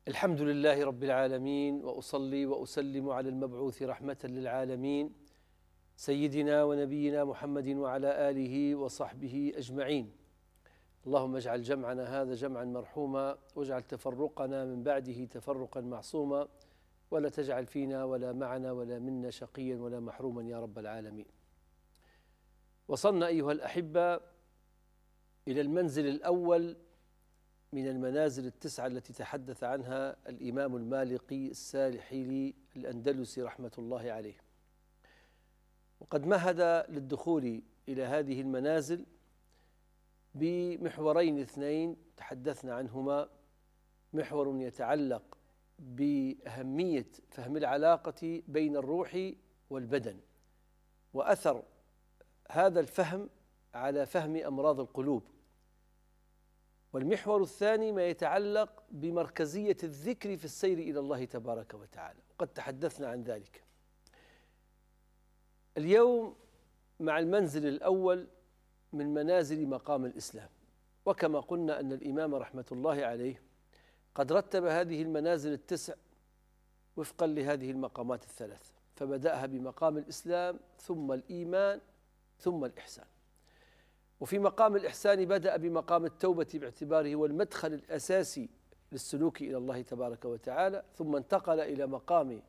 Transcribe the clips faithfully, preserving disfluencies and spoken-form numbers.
الحمد لله رب العالمين، وأصلي وأسلم على المبعوث رحمة للعالمين سيدنا ونبينا محمد وعلى آله وصحبه أجمعين. اللهم اجعل جمعنا هذا جمعا مرحوما، واجعل تفرقنا من بعده تفرقا معصوما، ولا تجعل فينا ولا معنا ولا منا شقيا ولا محروما يا رب العالمين. وصلنا أيها الأحبة إلى المنزل الأول من المنازل التسعة التي تحدث عنها الإمام المالقي السالحيلي الأندلسي رحمة الله عليه، وقد مهد للدخول إلى هذه المنازل بمحورين اثنين تحدثنا عنهما. محور يتعلق بأهمية فهم العلاقة بين الروح والبدن وأثر هذا الفهم على فهم أمراض القلوب، والمحور الثاني ما يتعلق بمركزية الذكر في السير إلى الله تبارك وتعالى، وقد تحدثنا عن ذلك. اليوم مع المنزل الأول من منازل مقام الإسلام، وكما قلنا أن الإمام رحمة الله عليه قد رتب هذه المنازل التسع وفقا لهذه المقامات الثلاث، فبدأها بمقام الإسلام ثم الإيمان ثم الإحسان. وفي مقام الإحسان بدأ بمقام التوبة باعتباره هو المدخل الأساسي للسلوك إلى الله تبارك وتعالى، ثم انتقل إلى مقام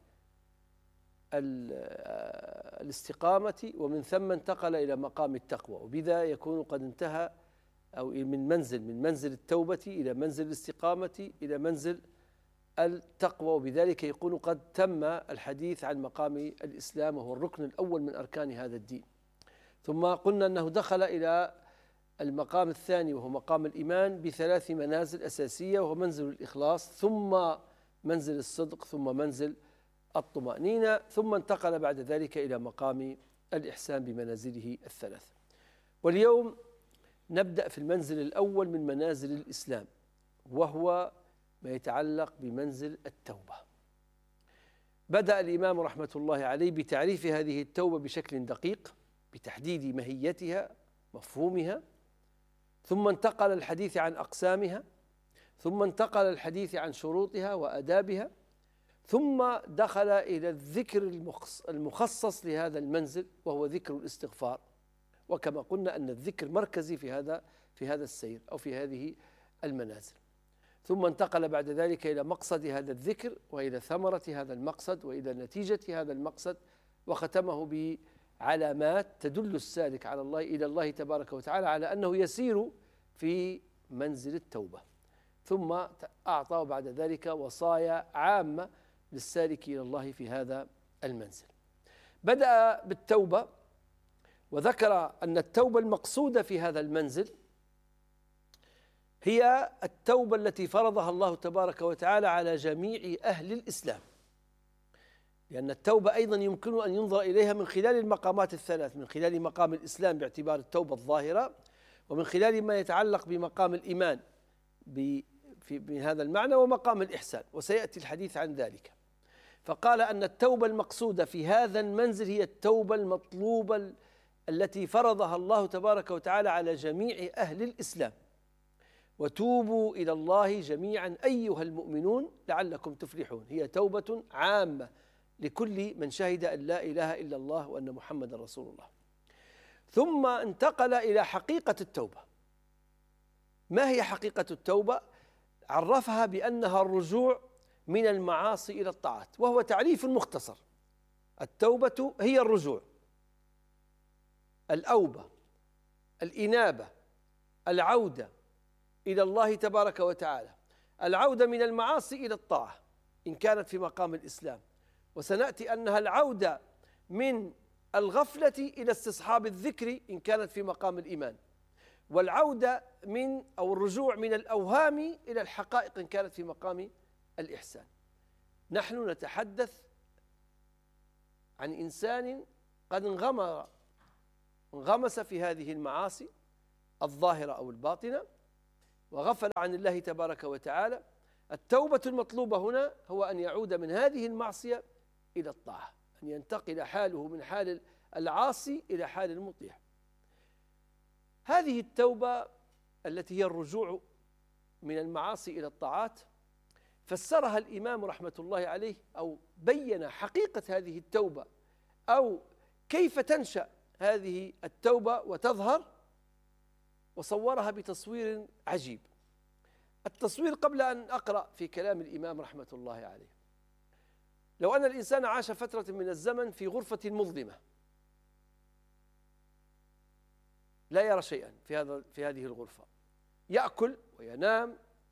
الاستقامة، ومن ثم انتقل إلى مقام التقوى، وبذا يكون قد انتهى أو من منزل من منزل التوبة إلى منزل الاستقامة إلى منزل التقوى، وبذلك يكون قد تم الحديث عن مقام الإسلام وهو الركن الأول من أركان هذا الدين. ثم قلنا أنه دخل إلى المقام الثاني وهو مقام الإيمان بثلاث منازل أساسية، وهو منزل الإخلاص ثم منزل الصدق ثم منزل الطمأنينة، ثم انتقل بعد ذلك إلى مقام الإحسان بمنازله الثلاث. واليوم نبدأ في المنزل الأول من منازل الإسلام، وهو ما يتعلق بمنزل التوبة. بدأ الإمام رحمة الله عليه بتعريف هذه التوبة بشكل دقيق بتحديد ماهيتها مفهومها، ثم انتقل الحديث عن أقسامها، ثم انتقل الحديث عن شروطها وآدابها، ثم دخل إلى الذكر المخصص لهذا المنزل وهو ذكر الاستغفار، وكما قلنا أن الذكر مركزي في هذا في هذا السير أو في هذه المنازل. ثم انتقل بعد ذلك إلى مقصد هذا الذكر وإلى ثمرة هذا المقصد وإلى نتيجة هذا المقصد، وختمه بعلامات تدل السالك على الله إلى الله تبارك وتعالى على أنه يسير في منزل التوبة. ثم أعطى بعد ذلك وصايا عامة للسالك إلى الله في هذا المنزل. بدأ بالتوبة وذكر أن التوبة المقصودة في هذا المنزل هي التوبة التي فرضها الله تبارك وتعالى على جميع أهل الإسلام، لأن التوبة أيضا يمكن أن ينظر إليها من خلال المقامات الثلاث، من خلال مقام الإسلام باعتبار التوبة الظاهرة، ومن خلال ما يتعلق بمقام الإيمان في هذا المعنى، ومقام الإحسان، وسيأتي الحديث عن ذلك. فقال أن التوبة المقصودة في هذا المنزل هي التوبة المطلوبة التي فرضها الله تبارك وتعالى على جميع أهل الإسلام. وتوبوا إلى الله جميعا أيها المؤمنون لعلكم تفلحون، هي توبة عامة لكل من شهد أن لا إله إلا الله وأن محمد رسول الله. ثم انتقل إلى حقيقة التوبة. ما هي حقيقة التوبة؟ عرفها بأنها الرجوع من المعاصي إلى الطاعات، وهو تعريف مختصر. التوبة هي الرجوع، الأوبة، الإنابة، العودة إلى الله تبارك وتعالى، العودة من المعاصي إلى الطاعة إن كانت في مقام الإسلام، وسنأتي أنها العودة من الغفلة إلى استصحاب الذكر إن كانت في مقام الإيمان، والعودة من أو الرجوع من الأوهام إلى الحقائق إن كانت في مقام الإحسان. نحن نتحدث عن إنسان قد انغمر انغمس في هذه المعاصي الظاهرة أو الباطنة وغفل عن الله تبارك وتعالى. التوبة المطلوبة هنا هو أن يعود من هذه المعصية إلى الطاعة، أن ينتقل حاله من حال العاصي إلى حال المطيع. هذه التوبة التي هي الرجوع من المعاصي إلى الطاعات فسرها الإمام رحمة الله عليه، أو بين حقيقة هذه التوبة أو كيف تنشأ هذه التوبة وتظهر، وصورها بتصوير عجيب. التصوير قبل أن أقرأ في كلام الإمام رحمة الله عليه، لو أن الإنسان عاش فترة من الزمن في غرفة مظلمة لا يرى شيئا في هذا في هذه الغرفة، يأكل وينام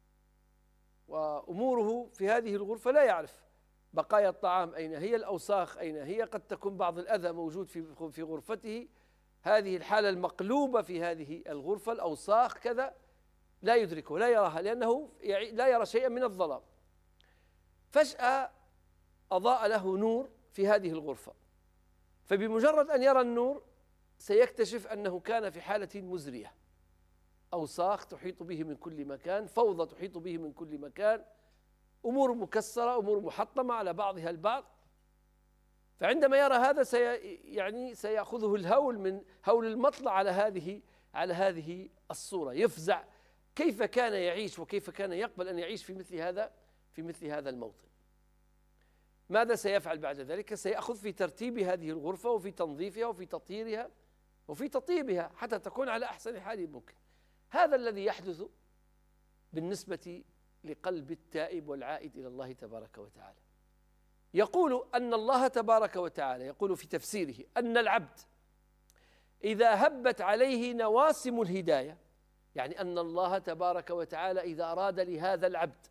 وأموره في هذه الغرفة لا يعرف بقايا الطعام أين هي، الأوساخ أين هي، قد تكون بعض الأذى موجود في في غرفته، هذه الحالة المقلوبة في هذه الغرفة، الأوساخ كذا لا يدركه، لا يراها، لأنه لا يرى شيئا من الظلام. فجأة أضاء له نور في هذه الغرفة، فبمجرد أن يرى النور سيكتشف أنه كان في حالة مزرية، أوساخ تحيط به من كل مكان، فوضى تحيط به من كل مكان، أمور مكسرة، أمور محطمة على بعضها البعض. فعندما يرى هذا سي يعني سيأخذه الهول من هول المطلع على هذه على هذه الصورة، يفزع كيف كان يعيش وكيف كان يقبل أن يعيش في مثل هذا في مثل هذا الموطن. ماذا سيفعل بعد ذلك؟ سيأخذ في ترتيب هذه الغرفة وفي تنظيفها وفي تطهيرها وفي تطيبها حتى تكون على أحسن حال ممكن. هذا الذي يحدث بالنسبة لقلب التائب والعائد إلى الله تبارك وتعالى. يقول أن الله تبارك وتعالى يقول في تفسيره أن العبد إذا هبت عليه نواسم الهداية، يعني أن الله تبارك وتعالى إذا أراد لهذا العبد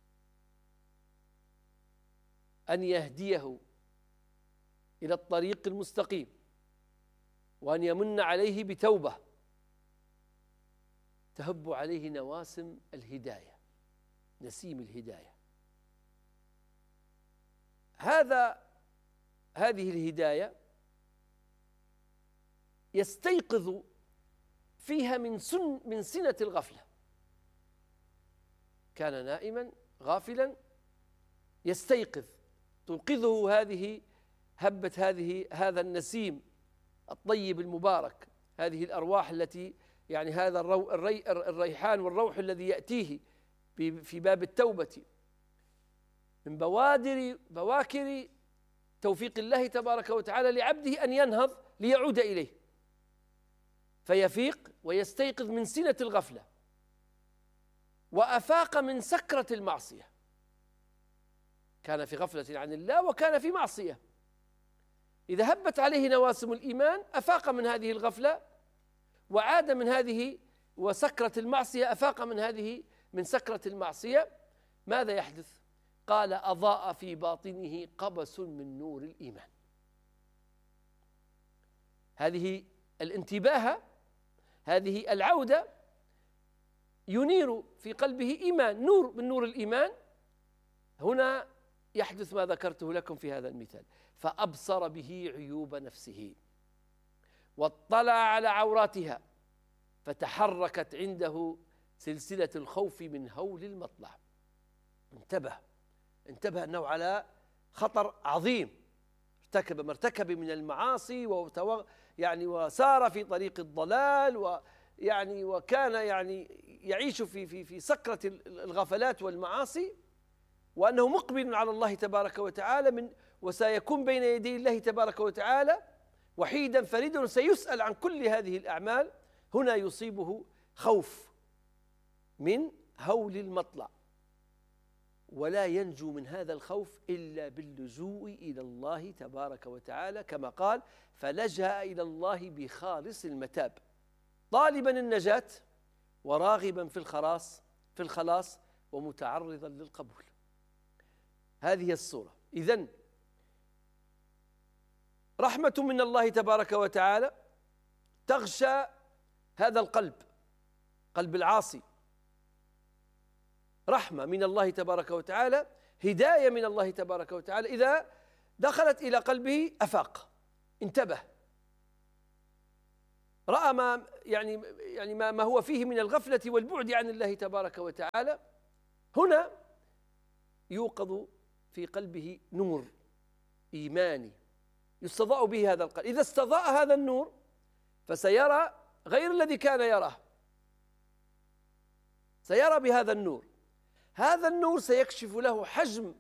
أن يهديه إلى الطريق المستقيم وأن يمن عليه بتوبة تهب عليه نواسم الهداية، نسيم الهداية. هذا هذه الهداية يستيقظ فيها من سن من سنة الغفلة، كان نائما غافلا يستيقظ، تنقذه هذه هبة هذه هذا النسيم الطيب المبارك، هذه الأرواح التي يعني هذا الرو الري الريحان والروح الذي يأتيه في باب التوبة من بوادر بواكر توفيق الله تبارك وتعالى لعبده أن ينهض ليعود إليه، فيفيق ويستيقظ من سنة الغفلة، وأفاق من سكرة المعصية، كان في غفلة عن الله وكان في معصية. إذا هبت عليه نواسم الإيمان أفاق من هذه الغفلة وعاد من هذه وسكرة المعصية، أفاق من هذه من سكرة المعصية. ماذا يحدث؟ قال أضاء في باطنه قبس من نور الإيمان. هذه الانتباه، هذه العودة ينير في قلبه إيمان، نور من نور الإيمان. هنا يحدث ما ذكرته لكم في هذا المثال، فأبصر به عيوب نفسه واطلع على عوراتها، فتحركت عنده سلسلة الخوف من هول المطلع. انتبه انتبه أنه على خطر عظيم، ارتكب ما ارتكب من المعاصي وتو يعني وسار في طريق الضلال، ويعني وكان يعني يعيش في في في سكرة الغفلات والمعاصي، وأنه مقبل على الله تبارك وتعالى من وسيكون بين يدي الله تبارك وتعالى وحيدا فريدا، سيسأل عن كل هذه الأعمال. هنا يصيبه خوف من هول المطلع، ولا ينجو من هذا الخوف إلا باللجوء إلى الله تبارك وتعالى، كما قال فلجأ إلى الله بخالص المتاب طالبا النجاة وراغبا في الخلاص في الخلاص ومتعرضا للقبول. هذه الصورة. إذن رحمة من الله تبارك وتعالى تغشى هذا القلب، قلب العاصي، رحمة من الله تبارك وتعالى، هداية من الله تبارك وتعالى. إذا دخلت إلى قلبه أفاق، انتبه، رأى ما يعني يعني ما هو فيه من الغفلة والبعد عن الله تبارك وتعالى. هنا يوقظ في قلبه نور إيماني يستضاء به هذا القلب. إذا استضاء هذا النور فسيرى غير الذي كان يراه، سيرى بهذا النور، هذا النور سيكشف له حجم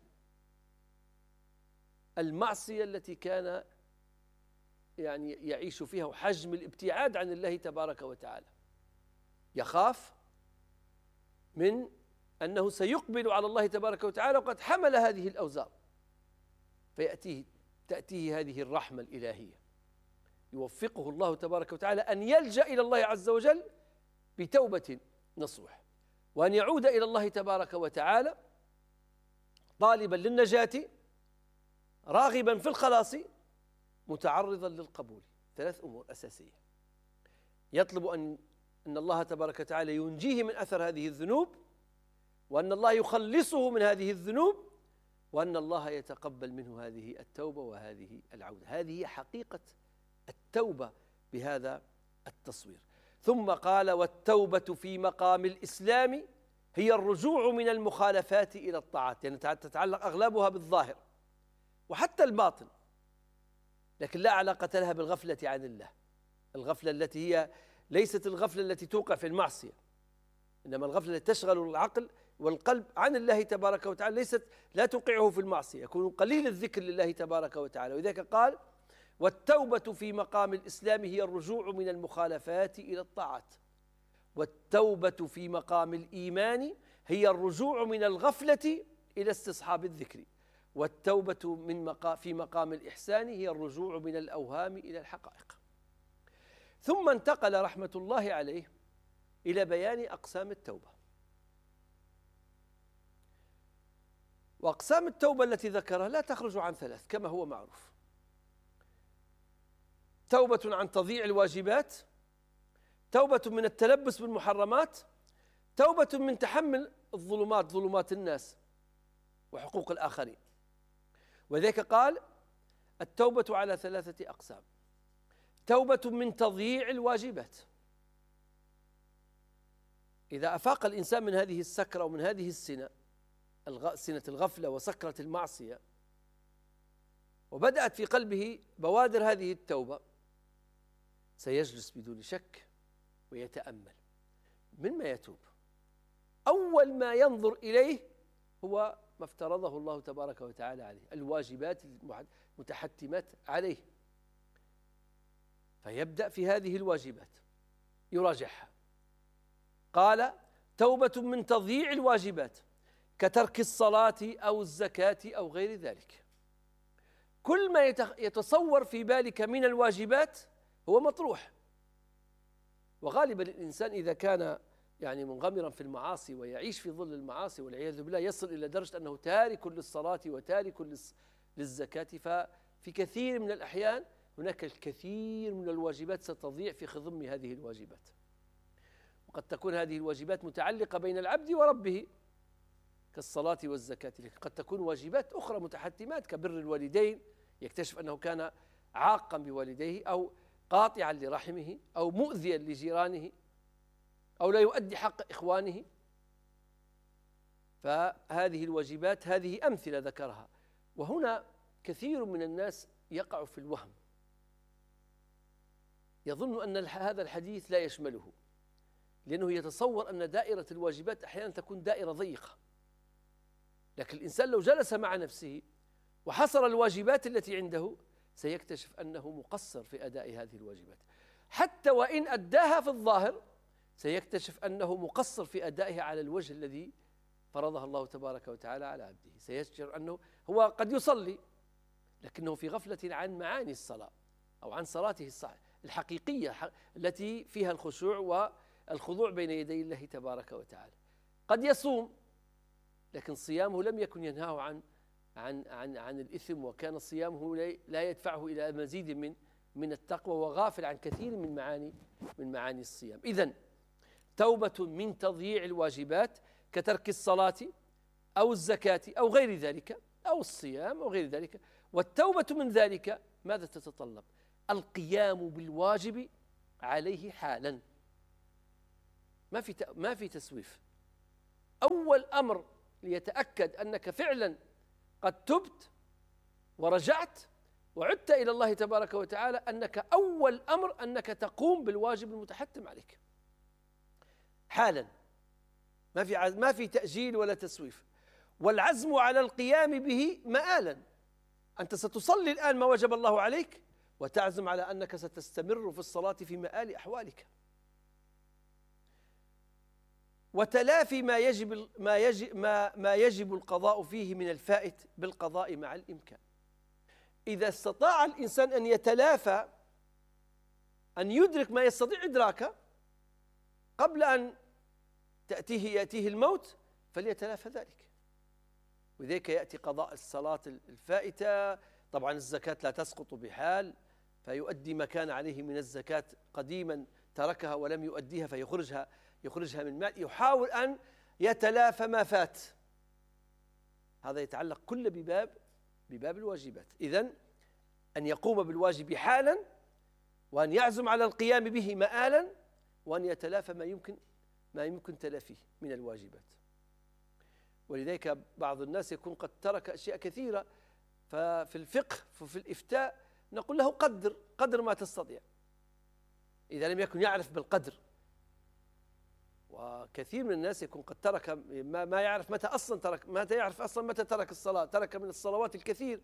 المعصية التي كان يعني يعيش فيها، وحجم الابتعاد عن الله تبارك وتعالى. يخاف من أنه سيقبل على الله تبارك وتعالى وقد حمل هذه الأوزار، فيأتيه تأتيه هذه الرحمة الإلهية، يوفقه الله تبارك وتعالى أن يلجأ إلى الله عز وجل بتوبة نصوح، وأن يعود إلى الله تبارك وتعالى طالبا للنجاة راغبا في الخلاص متعرضا للقبول. ثلاث أمور أساسية: يطلب أن أن الله تبارك وتعالى ينجيه من أثر هذه الذنوب، وأن الله يخلصه من هذه الذنوب، وأن الله يتقبل منه هذه التوبة وهذه العودة. هذه هي حقيقة التوبة بهذا التصوير. ثم قال: والتوبة في مقام الإسلام هي الرجوع من المخالفات إلى الطاعات، يعني تتعلق أغلبها بالظاهر وحتى الباطن، لكن لا علاقة لها بالغفلة عن الله. الغفلة التي هي ليست الغفلة التي توقع في المعصية، إنما الغفلة التي تشغل العقل والقلب عن الله تبارك وتعالى ليست لا توقعه في المعصية، يكون قليل الذكر لله تبارك وتعالى. ولذلك قال: والتوبة في مقام الإسلام هي الرجوع من المخالفات إلى الطاعات. والتوبة في مقام الإيمان هي الرجوع من الغفلة إلى استصحاب الذكر. والتوبة من مقام في مقام الإحسان هي الرجوع من الأوهام إلى الحقائق. ثم انتقل رحمة الله عليه إلى بيان أقسام التوبة. وأقسام التوبة التي ذكرها لا تخرج عن ثلاث كما هو معروف: توبة عن تضييع الواجبات، توبة من التلبس بالمحرمات، توبة من تحمل الظلمات، ظلمات الناس وحقوق الآخرين. وذلك قال: التوبة على ثلاثة أقسام: توبة من تضييع الواجبات، إذا أفاق الإنسان من هذه السكرة ومن هذه السنة، سنة الغفلة وسكرة المعصية، وبدأت في قلبه بوادر هذه التوبة، سيجلس بدون شك ويتأمل مما يتوب. أول ما ينظر إليه هو ما افترضه الله تبارك وتعالى عليه، الواجبات المتحتمات عليه، فيبدأ في هذه الواجبات يراجعها. قال: توبة من تضييع الواجبات كترك الصلاة أو الزكاة أو غير ذلك. كل ما يتصور في بالك من الواجبات هو مطروح. وغالبا الإنسان إذا كان يعني منغمرا في المعاصي ويعيش في ظل المعاصي والعياذ بالله يصل إلى درجة أنه تارك للصلاة وتارك للزكاة، ففي كثير من الأحيان هناك الكثير من الواجبات ستضيع في خضم هذه الواجبات. وقد تكون هذه الواجبات متعلقة بين العبد وربه كالصلاة والزكاة، لكن قد تكون واجبات أخرى متحتمات كبر الوالدين، يكتشف أنه كان عاقا بوالديه أو قاطعا لرحمه أو مؤذيا لجيرانه أو لا يؤدي حق إخوانه. فهذه الواجبات هذه أمثلة ذكرها. وهنا كثير من الناس يقع في الوهم، يظن أن هذا الحديث لا يشمله، لأنه يتصور أن دائرة الواجبات أحيانا تكون دائرة ضيقة. لكن الإنسان لو جلس مع نفسه وحصر الواجبات التي عنده سيكتشف أنه مقصر في أداء هذه الواجبات، حتى وإن أداها في الظاهر سيكتشف أنه مقصر في أدائها على الوجه الذي فرضها الله تبارك وتعالى على عبده. سيشعر أنه هو قد يصلي لكنه في غفلة عن معاني الصلاة أو عن صلاته الحقيقية التي فيها الخشوع والخضوع بين يدي الله تبارك وتعالى. قد يصوم لكن صيامه لم يكن ينهاه عن عن عن عن الإثم، وكان صيامه لا يدفعه إلى مزيد من من التقوى، وغافل عن كثير من معاني من معاني الصيام. إذن توبة من تضييع الواجبات كترك الصلاة أو الزكاة أو غير ذلك أو الصيام أو غير ذلك. والتوبة من ذلك ماذا تتطلب؟ القيام بالواجب عليه حالا، ما في ما في تسويف. أول أمر ليتأكد أنك فعلا قد تبت ورجعت وعدت إلى الله تبارك وتعالى أنك أول أمر أنك تقوم بالواجب المتحتم عليك حالا. ما في ما في تأجيل ولا تسويف. والعزم على القيام به مآلا، أنت ستصلي الآن ما وجب الله عليك، وتعزم على أنك ستستمر في الصلاة في مآل أحوالك. وتلافي ما يجب ما يجب ما ما يجب القضاء فيه من الفائت بالقضاء مع الإمكان. إذا استطاع الإنسان أن يتلافى، أن يدرك ما يستطيع إدراكه قبل أن تأتيه يأتيه الموت، فليتلافى ذلك. وذلك يأتي قضاء الصلاة الفائتة. طبعا الزكاة لا تسقط بحال، فيؤدي ما كان عليه من الزكاة قديما تركها ولم يؤديها فيخرجها يخرجها من مال، يحاول أن يتلافى ما فات. هذا يتعلق كل بباب بباب الواجبات. إذن أن يقوم بالواجب حالا، وأن يعزم على القيام به مآلا، وأن يتلافى ما يمكن ما يمكن تلافيه من الواجبات. ولذلك بعض الناس يكون قد ترك أشياء كثيرة، ففي الفقه وفي الإفتاء نقول له قدر قدر ما تستطيع إذا لم يكن يعرف بالقدر. وكثير من الناس يكون قد ترك ما, ما يعرف متى أصلا ترك متى يعرف أصلا متى ترك الصلاة، ترك من الصلوات الكثير،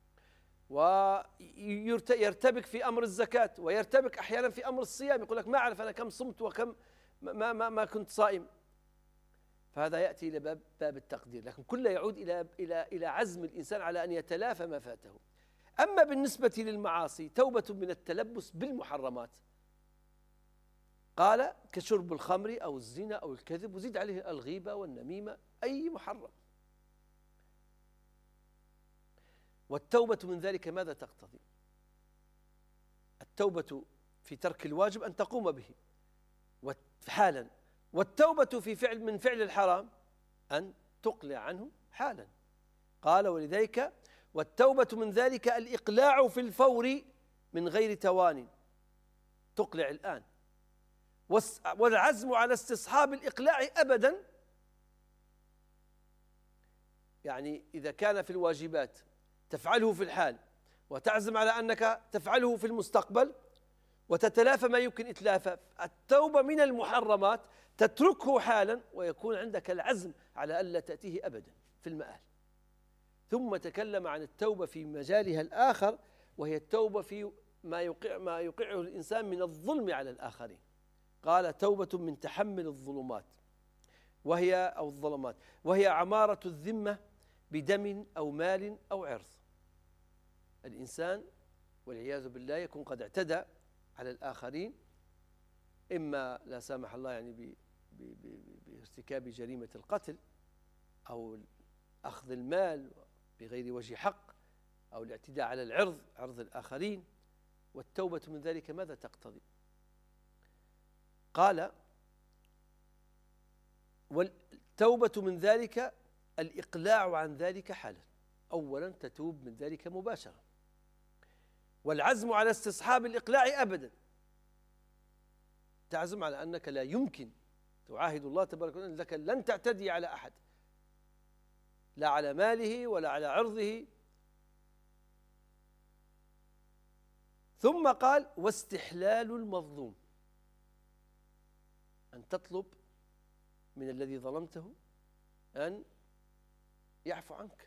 ويرتبك في أمر الزكاة، ويرتبك أحيانا في أمر الصيام، يقول لك ما أعرف أنا كم صمت وكم ما, ما, ما كنت صائم. فهذا يأتي إلى باب, باب التقدير، لكن كله يعود إلى, إلى, إلى عزم الإنسان على أن يتلافى ما فاته. أما بالنسبة للمعاصي توبة من التلبس بالمحرمات، قال كشرب الخمر أو الزنا أو الكذب، وزيد عليه الغيبة والنميمة، أي محرم. والتوبة من ذلك ماذا تقتضي؟ التوبة في ترك الواجب أن تقوم به حالا، والتوبة في فعل من فعل الحرام أن تقلع عنه حالا. قال ولذلك والتوبة من ذلك الإقلاع في الفور من غير توان، تقلع الآن. والعزم على استصحاب الإقلاع أبدا، يعني إذا كان في الواجبات تفعله في الحال، وتعزم على أنك تفعله في المستقبل، وتتلافى ما يمكن إتلافه. التوبة من المحرمات تتركه حالا، ويكون عندك العزم على ألا تأتيه أبدا في المآل. ثم تكلم عن التوبة في مجالها الآخر، وهي التوبة في ما يوقع ما يوقعه الإنسان من الظلم على الآخرين. قال توبة من تحمل الظلمات وهي أو الظلمات وهي عمارة الذمة بدم أو مال أو عرض. الإنسان والعياذ بالله يكون قد اعتدى على الآخرين، إما لا سامح الله يعني بارتكاب جريمة القتل، أو أخذ المال بغير وجه حق، أو الاعتداء على العرض عرض الآخرين. والتوبة من ذلك ماذا تقتضي؟ قال والتوبة من ذلك الإقلاع عن ذلك حالا، أولا تتوب من ذلك مباشرة، والعزم على استصحاب الإقلاع أبدا، تعزم على أنك لا يمكن تعاهد الله تبارك وتعالى أنك لن تعتدي على أحد، لا على ماله ولا على عرضه. ثم قال واستحلال المظلوم، أن تطلب من الذي ظلمته أن يعفو عنك،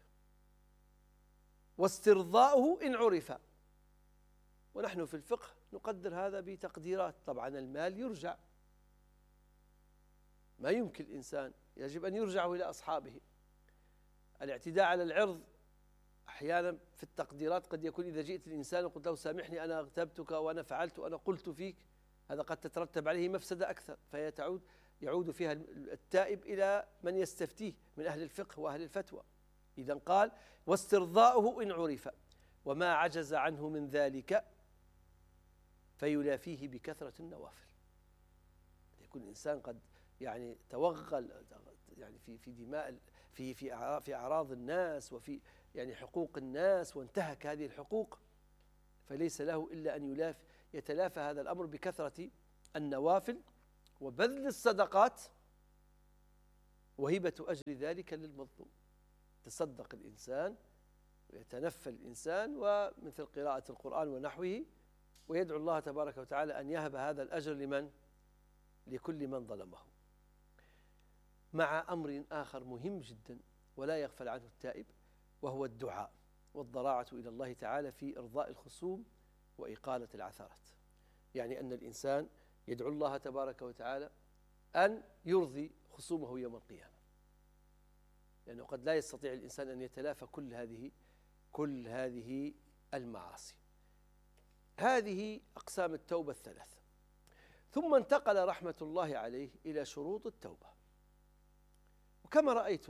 واسترضاؤه إن عرف. ونحن في الفقه نقدر هذا بتقديرات. طبعا المال يرجع، ما يمكن الإنسان يجب أن يرجعه إلى أصحابه. الاعتداء على العرض أحيانا في التقديرات قد يكون إذا جئت الإنسان وقلت له سامحني أنا اغتبتك وأنا فعلت وأنا قلت فيك، هذا قد تترتب عليه مفسدة أكثر، فيتعود يعود فيها التائب إلى من يستفتيه من أهل الفقه وأهل الفتوى. إذا قال واسترضاؤه إن عرف، وما عجز عنه من ذلك فيلافيه بكثرة النوافل. يكون الإنسان قد يعني توغل يعني في في دماء في في في أعراض الناس وفي يعني حقوق الناس، وانتهك هذه الحقوق، فليس له إلا أن يلاف يتلافى هذا الأمر بكثرة النوافل وبذل الصدقات وهبة أجر ذلك للمظلوم. تصدق الإنسان ويتنفل الإنسان ومثل قراءة القرآن ونحوه، ويدعو الله تبارك وتعالى أن يهب هذا الأجر لمن؟ لكل من ظلمه. مع أمر آخر مهم جدا ولا يغفل عنه التائب، وهو الدعاء والضراعة إلى الله تعالى في إرضاء الخصوم وإقالة العثرات. يعني أن الإنسان يدعو الله تبارك وتعالى أن يرضي خصومه يوم القيامة، لأنه قد لا يستطيع الإنسان أن يتلافى كل هذه كل هذه المعاصي. هذه أقسام التوبة الثلاثة. ثم انتقل رحمة الله عليه إلى شروط التوبة. وكما رأيتم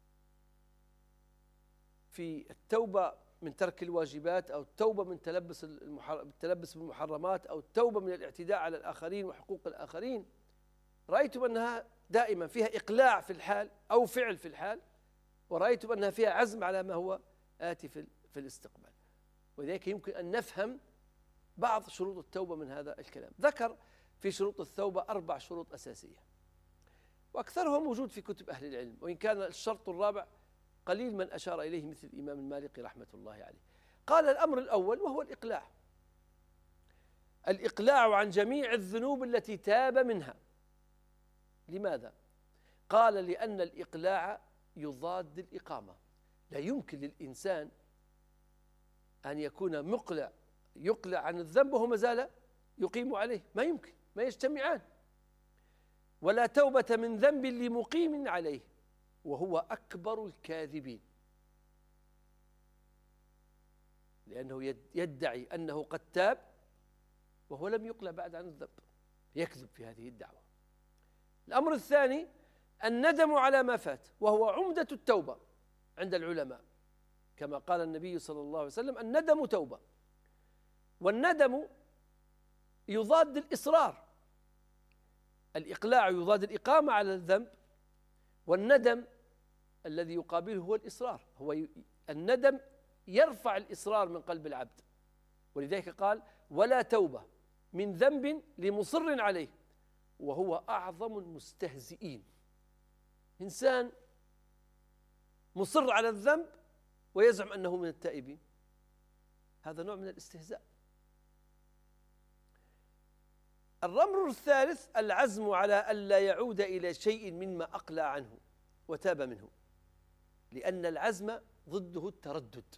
في التوبة من ترك الواجبات، أو التوبة من تلبس التلبس بالمحرمات، أو التوبة من الاعتداء على الآخرين وحقوق الآخرين، رأيتم أنها دائما فيها إقلاع في الحال أو فعل في الحال، ورأيتم أنها فيها عزم على ما هو آتي في في الاستقبال. ولذلك يمكن أن نفهم بعض شروط التوبة من هذا الكلام. ذكر في شروط التوبة أربع شروط أساسية، وأكثرها موجود في كتب أهل العلم، وإن كان الشرط الرابع قليل من أشار إليه مثل الإمام المالكي رحمة الله عليه. قال الأمر الأول وهو الإقلاع، الإقلاع عن جميع الذنوب التي تاب منها. لماذا؟ قال لأن الإقلاع يضاد الإقامة. لا يمكن للإنسان أن يكون مقلع يقلع عن الذنب وهو ما زال يقيم عليه، ما يمكن، ما يجتمعان. ولا توبة من ذنب لمقيم عليه، وهو أكبر الكاذبين، لأنه يدعي أنه قد تاب وهو لم يقلع بعد عن الذنب، يكذب في هذه الدعوة. الأمر الثاني الندم على ما فات، وهو عمدة التوبة عند العلماء، كما قال النبي صلى الله عليه وسلم: الندم توبة. والندم يضاد الإصرار، الإقلاع يضاد الإقامة على الذنب، والندم الذي يقابله هو الإصرار. هو الندم يرفع الإصرار من قلب العبد، ولذلك قال: ولا توبة من ذنب لمصر عليه وهو أعظم المستهزئين. إنسان مصر على الذنب ويزعم أنه من التائبين، هذا نوع من الاستهزاء. الأمر الثالث العزم على ألا يعود إلى شيء مما أقلع عنه وتاب منه، لأن العزم ضده التردد،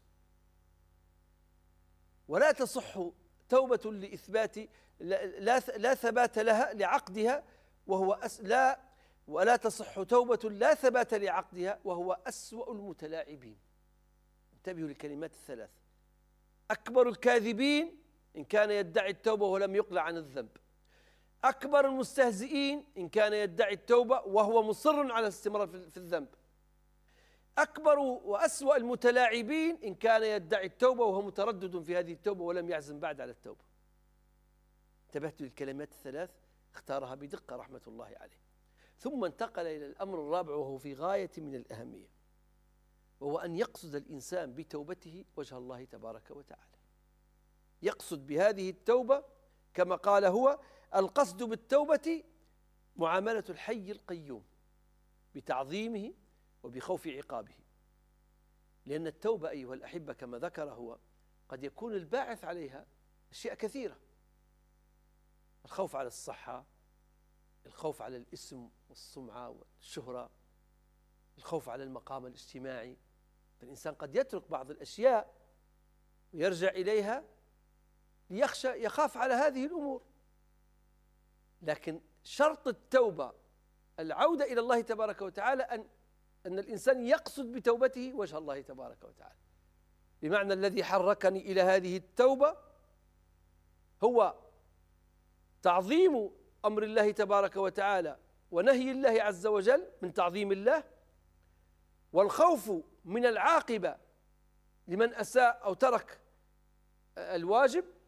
ولا تصح توبة لإثبات لا لا ثبات لها لعقدها وهو أس لا ولا تصح توبة لا ثبات لعقدها وهو أسوأ المتلاعبين. انتبهوا للكلمات الثلاث: أكبر الكاذبين إن كان يدعي التوبة ولم يقلع عن الذنب، أكبر المستهزئين إن كان يدعي التوبة وهو مصر على الاستمرار في الذنب، أكبر وأسوأ المتلاعبين إن كان يدعي التوبة وهو متردد في هذه التوبة ولم يعزم بعد على التوبة. انتبهت للكلمات الثلاث، اختارها بدقة رحمة الله عليه. ثم انتقل إلى الأمر الرابع وهو في غاية من الأهمية، وهو أن يقصد الإنسان بتوبته وجه الله تبارك وتعالى. يقصد بهذه التوبة كما قال هو: القصد بالتوبة معاملة الحي القيوم بتعظيمه وبخوف عقابه. لأن التوبة أيها الأحبة كما ذكر هو قد يكون الباعث عليها أشياء كثيرة: الخوف على الصحة، الخوف على الاسم والسمعة والشهرة، الخوف على المقام الاجتماعي. فالإنسان قد يترك بعض الأشياء ويرجع إليها ليخشى يخاف على هذه الأمور. لكن شرط التوبة العودة إلى الله تبارك وتعالى، أن أن الإنسان يقصد بتوبته وجه الله تبارك وتعالى، بمعنى الذي حركني إلى هذه التوبة هو تعظيم أمر الله تبارك وتعالى ونهي الله عز وجل من تعظيم الله، والخوف من العاقبة لمن أساء أو ترك الواجب،